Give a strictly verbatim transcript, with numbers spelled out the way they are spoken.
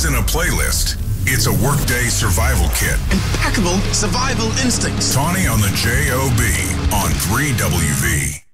in a playlist. It's a workday survival kit. Impeccable survival instincts. Tawny on the J O B on three W V.